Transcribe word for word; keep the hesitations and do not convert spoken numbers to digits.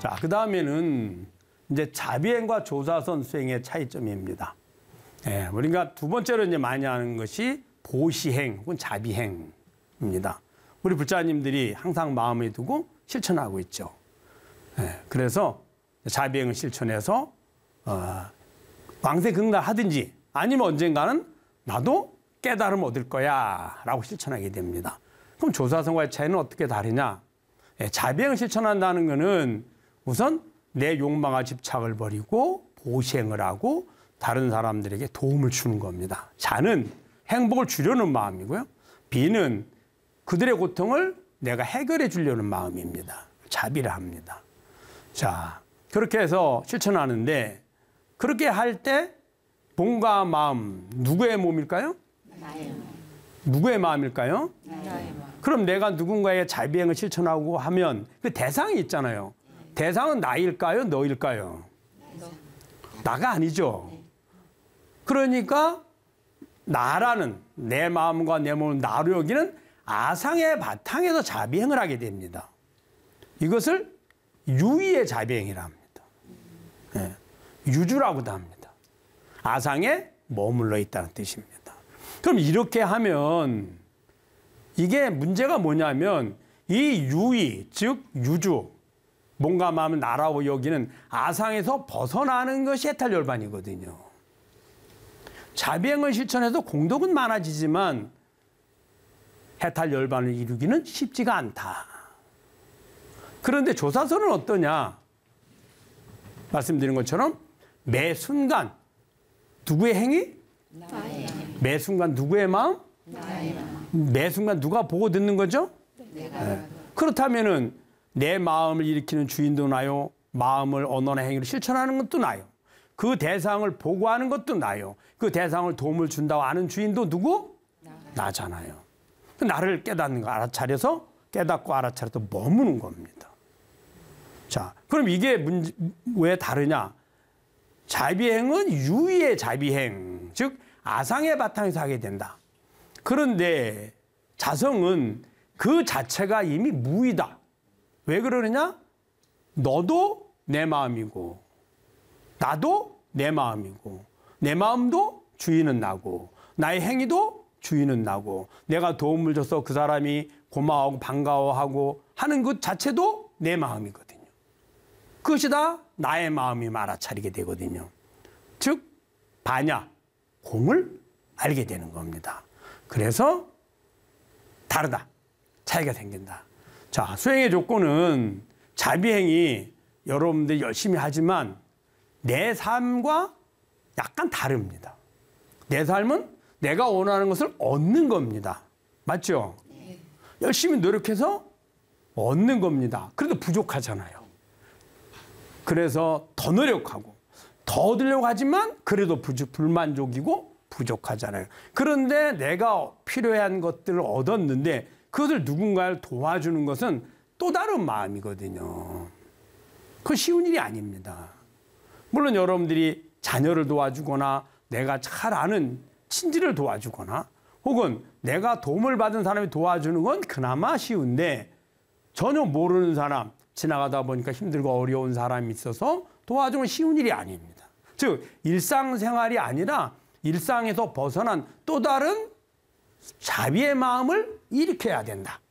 자, 그 다음에는 이제 자비행과 조사선 수행의 차이점입니다. 예, 우리가 두 번째로 이제 많이 하는 것이 보시행 혹은 자비행입니다. 우리 불자님들이 항상 마음에 두고 실천하고 있죠. 예, 그래서 자비행을 실천해서 어, 왕생긍달하든지 아니면 언젠가는 나도 깨달음 얻을 거야 라고 실천하게 됩니다. 그럼 조사선과의 차이는 어떻게 다르냐? 예, 자비행을 실천한다는 것은 우선 내 욕망과 집착을 버리고 보시행을 하고 다른 사람들에게 도움을 주는 겁니다. 자는 행복을 주려는 마음이고요. 비는 그들의 고통을 내가 해결해 주려는 마음입니다. 자비를 합니다. 자, 그렇게 해서 실천하는데 그렇게 할 때 몸과 마음, 누구의 몸일까요? 나의 마음. 누구의 마음일까요? 나의 마음. 그럼 내가 누군가의 자비행을 실천하고 하면 그 대상이 있잖아요. 대상은 나일까요? 너일까요? 나가 아니죠. 그러니까 나라는 내 마음과 내 몸을 나로 여기는 아상의 바탕에서 자비행을 하게 됩니다. 이것을 유의의 자비행이라 합니다. 네. 유주라고도 합니다. 아상에 머물러 있다는 뜻입니다. 그럼 이렇게 하면 이게 문제가 뭐냐면 이 유의, 즉 유주, 몸과 마음을 나라고 여기는 아상에서 벗어나는 것이 해탈열반이거든요. 자비행을 실천해서 공덕은 많아지지만 해탈열반을 이루기는 쉽지가 않다. 그런데 조사선은 어떠냐? 말씀드린 것처럼 매 순간 누구의 행위? 나의 마음. 매 순간 누구의 마음? 나의 마음. 매 순간 누가 보고 듣는 거죠? 내가 네. 그렇다면은 내 마음을 일으키는 주인도 나요. 마음을 언어나 행위로 실천하는 것도 나요. 그 대상을 보고하는 것도 나요. 그 대상을 도움을 준다고 아는 주인도 누구? 나. 나잖아요. 나를 깨닫는 거 알아차려서 깨닫고 알아차려서 머무는 겁니다. 자, 그럼 이게 문제, 왜 다르냐? 자비행은 유의의 자비행, 즉 아상의 바탕에서 하게 된다. 그런데 자성은 그 자체가 이미 무의다. 왜 그러느냐? 너도 내 마음이고 나도 내 마음이고 내 마음도 주인은 나고 나의 행위도 주인은 나고 내가 도움을 줘서 그 사람이 고마워하고 반가워하고 하는 것 자체도 내 마음이거든요. 그것이 다 나의 마음이 알아차리게 되거든요. 즉 반야, 공을 알게 되는 겁니다. 그래서 다르다. 차이가 생긴다. 자, 수행의 조건은 자비행이 여러분들이 열심히 하지만 내 삶과 약간 다릅니다. 내 삶은 내가 원하는 것을 얻는 겁니다. 맞죠? 네. 열심히 노력해서 얻는 겁니다. 그래도 부족하잖아요. 그래서 더 노력하고 더 얻으려고 하지만 그래도 부족, 불만족이고 부족하잖아요. 그런데 내가 필요한 것들을 얻었는데 그것을 누군가를 도와주는 것은 또 다른 마음이거든요. 그건 쉬운 일이 아닙니다. 물론 여러분들이 자녀를 도와주거나 내가 잘 아는 친지를 도와주거나 혹은 내가 도움을 받은 사람이 도와주는 건 그나마 쉬운데 전혀 모르는 사람, 지나가다 보니까 힘들고 어려운 사람이 있어서 도와주면 쉬운 일이 아닙니다. 즉 일상생활이 아니라 일상에서 벗어난 또 다른 자비의 마음을 일으켜야 된다.